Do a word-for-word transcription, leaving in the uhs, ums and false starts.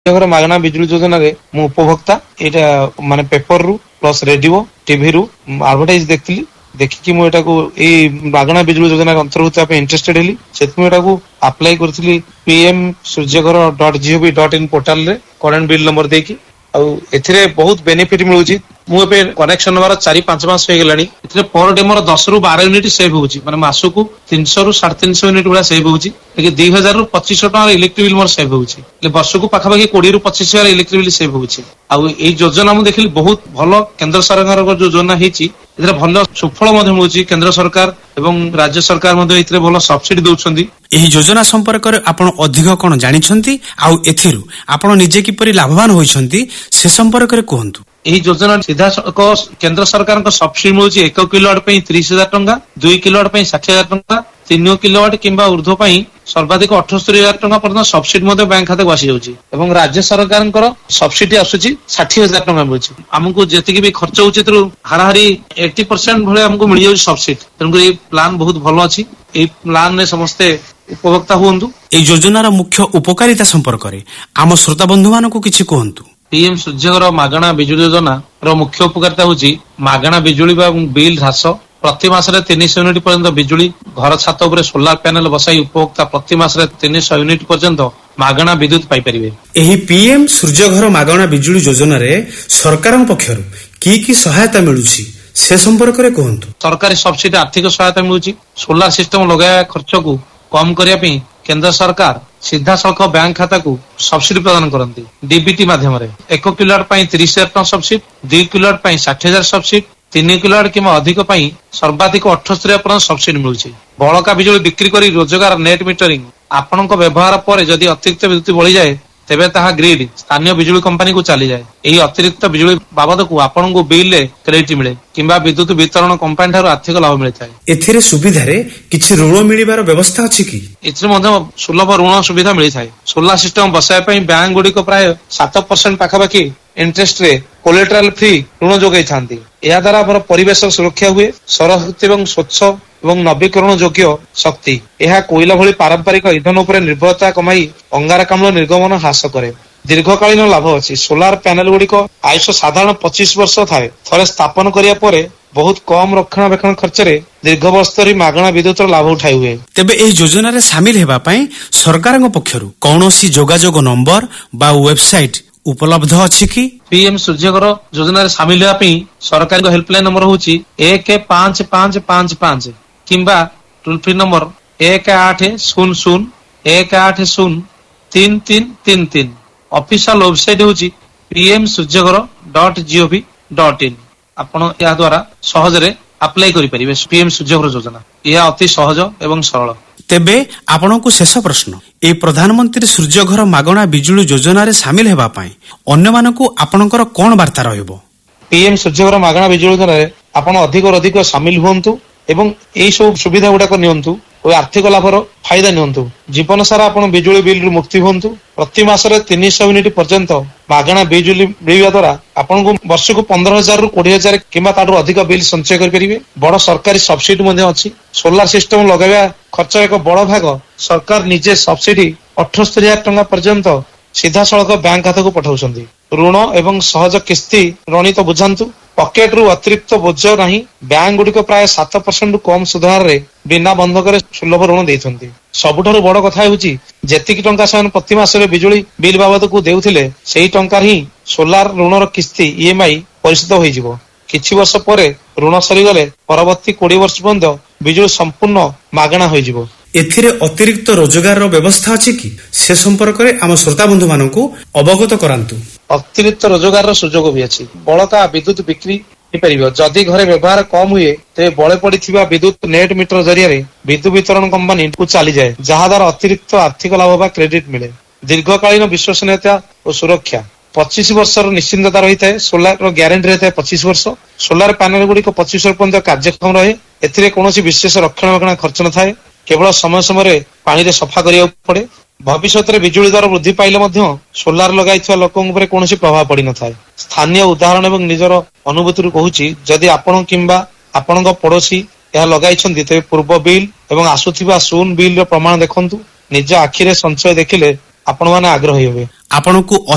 ମାଗଣା ବିଜୁଳି ଯୋଜନାରେ ମୁଁ ଉପଭୋକ୍ତା। ଏଇଟା ମାନେ ପେପର ରୁ ପ୍ଲସ ରେଡିଓ ଟିଭି ରୁ ଆଡଭର୍ଟାଇଜ ଦେଖିଥିଲି, ଦେଖିକି ମୁଁ ଏଟାକୁ ଏଇ ମାଗଣା ବିଜୁଳି ଯୋଜନାରେ ଅନ୍ତର୍ଭୁକ୍ତ ହେବା ପାଇଁ ଇଣ୍ଟରେଷ୍ଟେଡ ହେଲି। ସେଥିପାଇଁ ଏଟାକୁ ଆପ୍ଲାଏ କରିଥିଲି PM Surya Ghar dot GOV dot ଇନ ପୋର୍ଟାଲରେ କରେଣ୍ଟ ବିଲ୍ ନମ୍ବର ଦେଇକି। ଆଉ ଏଥିରେ ବହୁତ ବେନିଫିଟ ମିଳୁଛି। ମୁଁ ଏବେ କନେକ୍ସନ ନେବାର ଚାରି ପାଞ୍ଚ ମାସ ହେଇଗଲାଣି। ଏଥିରେ ପର ଡେ ମୋର ଦଶ ରୁ ବାର ୟୁନିଟ୍ ସେଭ୍ ହଉଛି, ମାନେ ମାସକୁ ତିନିଶହ ରୁ ସାଢେ ତିନିଶହ ୟୁନିଟ୍ ଭଳିଆ ସେଭ୍ ହଉଛି। ଦି ହଜାର ରୁ ପଚିଶଶହ ଟଙ୍କାର ଇଲେକ୍ଟ୍ରିକ ବିଲ୍ ମୋର ସେଭ୍ ହଉଛି। ବର୍ଷକୁ ପାଖାପାଖି କୋଡିଏ ରୁ ପଚିଶ ହଜାର ଇଲେକ୍ଟ୍ରିକ ବିଲ୍ ସେଭ୍ ହଉଛି। ଆଉ ଏଇ ଯୋଜନା ମୁଁ ଦେଖିଲି ବହୁତ ଭଲ, କେନ୍ଦ୍ର ସରକାରଙ୍କ ଯୋଉ ଯୋଜନା ହେଇଛି ଏଥିରେ ଭଲ ସୁଫଳ ମଧ୍ୟ ମିଳୁଛି। କେନ୍ଦ୍ର ସରକାର ଏବଂ ରାଜ୍ୟ ସରକାର ମଧ୍ୟ ଏଥିରେ ଭଲ ସବସିଡି ଦଉଛନ୍ତି। ଏହି ଯୋଜନା ସମ୍ପର୍କରେ ଆପଣ ଅଧିକ କଣ ଜାଣିଛନ୍ତି, ଆଉ ଏଥିରୁ ଆପଣ ନିଜେ କିପରି ଲାଭବାନ ହୋଇଛନ୍ତି ସେ ସମ୍ପର୍କରେ କୁହନ୍ତୁ। ଏହି ଯୋଜନା ସିଧାସଳଖ କେନ୍ଦ୍ର ସରକାରଙ୍କ ସବସିଡି ମିଳୁଛି। ଏକ କିଲୋୱାଟ ପାଇଁ ତିରିଶ ହଜାର ଟଙ୍କା, ଦୁଇ କିଲୋୱାଟ ପାଇଁ ଷାଠିଏ ହଜାର ଟଙ୍କା, ତିନି କିଲୋୱାଟ କିମ୍ବା ଉର୍ଦ୍ଧ୍ୱ ପାଇଁ ସର୍ବାଧିକ ଅଠସ୍ତରୀ ହଜାର ଟଙ୍କା ପର୍ଯ୍ୟନ୍ତ ସବସିଡି ମଧ୍ୟ ବ୍ୟାଙ୍କ ଖାତାକୁ ଆସିଯାଉଛି। ଏବଂ ରାଜ୍ୟ ସରକାରଙ୍କର ସବସିଡି ଆସୁଛି ଷାଠିଏ ହଜାର ଟଙ୍କା ମିଳୁଛି। ଆମକୁ ଯେତିକି ବି ଖର୍ଚ୍ଚ ହଉଛି ଏଥିରୁ ହାରାହାରି ଏଇଟି ପରସେଣ୍ଟ ଭଳିଆ ଆମକୁ ମିଳିଯାଉଛି ସବସିଡି। ତେଣୁକରି ଏଇ ପ୍ଲାନ ବହୁତ ଭଲ ଅଛି। ଏଇ ପ୍ଲାନରେ ସମସ୍ତେ ଉପଭୋକ୍ତା ହୁଅନ୍ତୁ। ଏହି ଯୋଜନାର ମୁଖ୍ୟ ଉପକାରିତା ସମ୍ପର୍କରେ ଆମ ଶ୍ରୋତା ବନ୍ଧୁ ମାନଙ୍କୁ କିଛି କୁହନ୍ତୁ। ପିଏମ ସୂର୍ଯ୍ୟଘର ମାଗଣା ବିଜୁଳି ଯୋଜନା ର ମୁଖ୍ୟ ଉପକାରିତା ହଉଛି ମାଗଣା ବିଜୁଳି ବା ବିଲ୍ ହ୍ରାସ। ପ୍ରତି ମାସରେ ତିନିଶହ ୟୁନିଟ୍ ପର୍ଯ୍ୟନ୍ତ ବିଜୁଳି ଘର ଛାତ ଉପରେ ସୋଲାର ପ୍ୟାନେଲ ବସାଇ ଉପଭୋକ୍ତା ପ୍ରତି ମାସରେ ତିନିଶହ ୟୁନିଟ୍ ପର୍ଯ୍ୟନ୍ତ ମାଗଣା ବିଦ୍ୟୁତ ପାଇପାରିବେ। ଏହି ପିଏମ ସୂର୍ଯ୍ୟଘର ମାଗଣା ବିଜୁଳି ଯୋଜନାରେ ସରକାରଙ୍କ ପକ୍ଷରୁ କି କି ସହାୟତା ମିଳୁଛି ସେ ସମ୍ପର୍କରେ କୁହନ୍ତୁ। ସରକାରୀ ସବସିଡି ଆର୍ଥିକ ସହାୟତା ମିଳୁଛି। ସୋଲାର ସିଷ୍ଟମ ଲଗାଇବା ଖର୍ଚ୍ଚକୁ କମ କରିବା ପାଇଁ କେନ୍ଦ୍ର ସରକାର ସିଧାସଳଖ ବ୍ୟାଙ୍କ ଖାତାକୁ ସବସିଡି ପ୍ରଦାନ କରନ୍ତି ଡିବିଟି ମାଧ୍ୟମରେ। ଏକ କିଲୋୱାଟ ପାଇଁ ତିରିଶ ହଜାର ଟଙ୍କା ସବସିଡି, ଦୁଇ କିଲୋୱାଟ ପାଇଁ ଷାଠିଏ ହଜାର ସବସିଡି, ତିନି କିଲୋୱାଟ କିମ୍ବା ଅଧିକ ପାଇଁ ସର୍ବାଧିକ ଅଠସ୍ତରୀ ହଜାର ପର୍ଯ୍ୟନ୍ତ ସବସିଡି ମିଳୁଛି। ବଳକା ବିଜୁଳି ବିକ୍ରି କରି ରୋଜଗାର ନେଟ୍ ମିଟରିଂ। ଆପଣଙ୍କ ବ୍ୟବହାର ପରେ ଯଦି ଅତିରିକ୍ତ ବିଦ୍ୟୁତ ବଳିଯାଏ ତେବେ ତାହା ଗ୍ରିଡ୍ ସ୍ଥାନୀୟ ବିଜୁଳି କମ୍ପାନୀକୁ ଚାଲିଯାଏ। ଏହି ଅତିରିକ୍ତ ବିଜୁଳି ବାବଦକୁ ଆପଣଙ୍କୁ ବିଲରେ କ୍ରେଡିଟ୍ ମିଳେ କିମ୍ବା ବିଦ୍ୟୁତ ବିତରଣ କମ୍ପାନୀ ଠାରୁ ଆର୍ଥିକ ଲାଭ ମିଳିଥାଏ। ଏଥିରେ ସୁବିଧାରେ କିଛି ଋଣ ମିଳିବାର ବ୍ୟବସ୍ଥା ଅଛି କି? ଏଥିରେ ମଧ୍ୟ ସୁଲଭ ଋଣ ସୁବିଧା ମିଳିଥାଏ। ସୋଲାର ସିଷ୍ଟମ ବସାଇବା ପାଇଁ ବ୍ୟାଙ୍କ ଗୁଡିକ ପ୍ରାୟ ସାତ ପରସେଣ୍ଟ ପାଖାପାଖି ଇଣ୍ଟରେଷ୍ଟରେ କୋଲେଟ୍ରାଲ ଫ୍ରି ଋଣ ଯୋଗାଇଥାନ୍ତି। ଏହା ଦ୍ୱାରା ଆମର ପରିବେଶ ସୁରକ୍ଷା ହୁଏ। ସୌରଶକ୍ତି ଏବଂ ସ୍ୱଚ୍ଛ ଏବଂ ନବୀକରଣ ଯୋଗ୍ୟ ଶକ୍ତି। ଏହା କୋଇଲା ଭଳି ପାରମ୍ପରିକ ଇନ୍ଧନ ଉପରେ ନିର୍ଭରତା କମାଇ ଅଙ୍ଗାରକାମ୍ଳ ନିର୍ଗମନ ହ୍ରାସ କରେ। ଦୀର୍ଘକାଳୀନ ଲାଭ ଅଛି। ସୋଲାର ପ୍ୟାନେଲ ଗୁଡିକ ଆୟୁଷ ସାଧାରଣ ପଚିଶ ବର୍ଷ ଥାଏ। ଥରେ ସ୍ଥାପନ କରିବା ପରେ ବହୁତ କମ ରକ୍ଷଣାବେକ୍ଷଣ ଖର୍ଚ୍ଚରେ ଦୀର୍ଘ ବର୍ଷ ଧରି ମାଗଣା ବିଦ୍ୟୁତର ଲାଭ ଉଠାଇ ହୁଏ। ତେବେ ଏହି ଯୋଜନାରେ ସାମିଲ ହେବା ପାଇଁ ସରକାରଙ୍କ ପକ୍ଷରୁ କୌଣସି ଯୋଗାଯୋଗ ନମ୍ବର ବା ୱେବସାଇଟ ଉପଲବ୍ଧ ଅଛି କି? ପିଏମ ସୂର୍ଯ୍ୟଘର ଯୋଜନାରେ ସାମିଲ ହେବା ପାଇଁ ସରକାରଙ୍କ ହେଲ୍ପଲାଇନ ନମ୍ବର ହଉଛି ଏକ ପାଞ୍ଚ ପାଞ୍ଚ ପାଞ୍ଚ ପାଞ୍ଚ କିମ୍ବା ଟୋଲ ଫ୍ରି ନମ୍ବର ଏକ ଆଠ ଶୂନ ଶୂନ ଏକ ଆଠ ଶୂନ ତିନି ତିନି ତିନି ତିନି। ଅଫିସିଆଲ ୱେବସାଇଟ ହଉଛି PM Surya Ghar dot GOV dot ଇନ। ଆପଣ ଏହା ଦ୍ୱାରା ସହଜରେ ଆପ୍ଲାଏ କରିପାରିବେ ପିଏମ ସୂର୍ଯ୍ୟଘର ଯୋଜନା। ଏହା ଅତି ସହଜ ଏବଂ ସରଳ। ତେବେ ଆପଣଙ୍କୁ ଶେଷ ପ୍ରଶ୍ନ, ଏହି ପ୍ରଧାନମନ୍ତ୍ରୀ ସୂର୍ଯ୍ୟଘର ମାଗଣା ବିଜୁଳି ଯୋଜନାରେ ସାମିଲ ହେବା ପାଇଁ ଅନ୍ୟମାନଙ୍କୁ ଆପଣଙ୍କର କଣ ବାର୍ତ୍ତା ରହିବ? ପିଏମ ସୂର୍ଯ୍ୟଘର ମାଗଣା ବିଜୁଳି ଯୋଜନାରେ ଆପଣ ଅଧିକରୁ ଅଧିକ ସାମିଲ ହୁଅନ୍ତୁ ଏବଂ ଏଇ ସବୁ ସୁବିଧା ଗୁଡାକ ନିଅନ୍ତୁ ଓ ଆର୍ଥିକ ଲାଭର ଫାଇଦା ନିଅନ୍ତୁ। ଜୀବନ ସାରା ଆପଣ ବିଜୁଳି ବିଲରୁ ମୁକ୍ତି ହୁଅନ୍ତୁ। ପ୍ରତି ମାସରେ ତିନିଶହ ୟୁନିଟ୍ ପର୍ଯ୍ୟନ୍ତ ମାଗଣା ବିଜୁଳି ମିଳିବା ଦ୍ୱାରା ଆପଣଙ୍କୁ ବର୍ଷକୁ ପନ୍ଦର ହଜାରରୁ କୋଡିଏ ହଜାର କିମ୍ବା ତାଠୁ ଅଧିକ ବିଲ୍ ସଞ୍ଚୟ କରିପାରିବେ। ବଡ ସରକାରୀ ସବସିଡି ମଧ୍ୟ ଅଛି। ସୋଲାର ସିଷ୍ଟମ ଲଗାଇବା ଖର୍ଚ୍ଚ ଏକ ବଡ ଭାଗ ସରକାର ନିଜେ ସବସିଡି ଅଠସ୍ତରୀ ହଜାର ଟଙ୍କା ପର୍ଯ୍ୟନ୍ତ ସିଧାସଳଖ ବ୍ୟାଙ୍କ ଖାତାକୁ ପଠାଉଛନ୍ତି। ଋଣ ଏବଂ ସହଜ କିସ୍ତି ରଣିତ ବୁଝାନ୍ତୁ। ପକେଟରୁ ଅତିରିକ୍ତ ବୋଝ ନାହିଁ। ବ୍ୟାଙ୍କ ଗୁଡିକ ପ୍ରାୟ ସାତ ପରସେଣ୍ଟ କମ ସୁଧ ହାରରେ ବିନା ବନ୍ଧକରେ ସୁଲଭ ଋଣ ଦେଇଛନ୍ତି। ସବୁଠାରୁ ବଡ କଥା ହେଉଛି ଯେତିକି ଟଙ୍କା ସେମାନେ ପ୍ରତି ମାସରେ ବିଜୁଳି ବିଲ୍ ବାବଦକୁ ଦେଉଥିଲେ ସେହି ଟଙ୍କାରେ ହିଁ ସୋଲାର ଋଣର କିସ୍ତି ଇଏମଆଇ ପରିଶୋଧ ହୋଇଯିବ। କିଛି ବର୍ଷ ପରେ ଋଣ ସରିଗଲେ ପରବର୍ତ୍ତୀ କୋଡିଏ ବର୍ଷ ପର୍ଯ୍ୟନ୍ତ ବିଜୁଳି ସମ୍ପୂର୍ଣ୍ଣ ମାଗଣା ହୋଇଯିବ। ଏଥିରେ ଅତିରିକ୍ତ ରୋଜଗାରର ବ୍ୟବସ୍ଥା ଅଛି କି ସେ ସମ୍ପର୍କରେ ଆମ ଶ୍ରୋତା ବନ୍ଧୁ ମାନଙ୍କୁ ଅବଗତ କରାନ୍ତୁ। ଅତିରିକ୍ତ ରୋଜଗାରର ସୁଯୋଗ ବି ଅଛି। ବଳକା ବିଦ୍ୟୁତ ବିକ୍ରି ହେଇପାରିବ। ଯଦି ଘରେ ବ୍ୟବହାର କମ ହୁଏ ତେବେ ବଳେ ପଡିଥିବା ବିଦ୍ୟୁତ ନେଟ୍ ମିଟର ଜରିଆରେ ବିଦ୍ୟୁତ ବିତରଣ କମ୍ପାନୀକୁ ଚାଲିଯାଏ, ଯାହା ଦ୍ୱାରା ଅତିରିକ୍ତ ଆର୍ଥିକ ଲାଭ ବା କ୍ରେଡିଟ୍ ମିଳେ। ଦୀର୍ଘକାଳୀନ ବିଶ୍ୱସନୀୟତା ଓ ସୁରକ୍ଷା। ପଚିଶ ବର୍ଷର ନିଶ୍ଚିନ୍ତତା ରହିଥାଏ। ସୋଲାର ଗ୍ୟାରେଣ୍ଟି ରହିଥାଏ ପଚିଶ ବର୍ଷ। ସୋଲାର ପ୍ୟାନେଲ ଗୁଡିକ ପଚିଶ ବର୍ଷ ପର୍ଯ୍ୟନ୍ତ କାର୍ଯ୍ୟକ୍ଷମ ରହେ। ଏଥିରେ କୌଣସି ବିଶେଷ ରକ୍ଷଣାବେକ୍ଷଣ ଖର୍ଚ୍ଚ ନଥାଏ। କେବଳ ସମୟ ସମୟରେ ପାଣିରେ ସଫା କରିବାକୁ ପଡେ। ଭବିଷ୍ୟତରେ ବିଜୁଳି ଦର ବୃଦ୍ଧି ପାଇଲେ ମଧ୍ୟ ସୋଲାର ଲଗାଇଥିବା ଲୋକଙ୍କ ଉପରେ କୌଣସି ପ୍ରଭାବ ପଡିନଥାଏ। ସ୍ଥାନୀୟ ଉଦାହରଣ ଏବଂ ନିଜର ଅନୁଭୂତିରୁ କହୁଛି, ଯଦି ଆପଣ କିମ୍ବା ଆପଣଙ୍କ ପଡୋଶୀ ଏହା ଲଗାଇଛନ୍ତି ତେବେ ପୂର୍ବ ବିଲ୍ ଏବଂ ଆସୁଥିବା ଶୂନ ବିଲ୍ ର ପ୍ରମାଣ ଦେଖନ୍ତୁ। ନିଜ ଆଖିରେ ସଞ୍ଚୟ ଦେଖିଲେ ଆପଣମାନେ ଆଗ୍ରହୀ ହେବେ। ଆପଣଙ୍କୁ